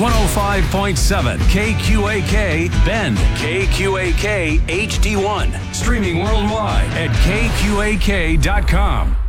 105.7 KQAK Bend, KQAK HD1. Streaming worldwide at KQAK.com.